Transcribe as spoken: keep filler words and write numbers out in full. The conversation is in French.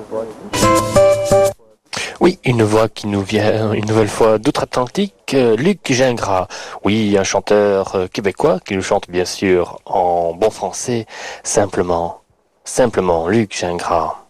Oui, une voix qui nous vient une nouvelle fois d'outre-Atlantique, euh, Luc Gingras. Oui, un chanteur euh, québécois qui nous chante bien sûr en bon français, simplement, simplement Luc Gingras.